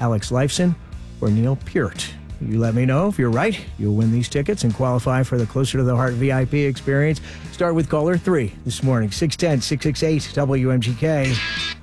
Alex Lifeson, or Neil Peart. You let me know if you're right. You'll win these tickets and qualify for the Closer to the Heart VIP experience. Start with caller 3 this morning, 610-668-WMGK.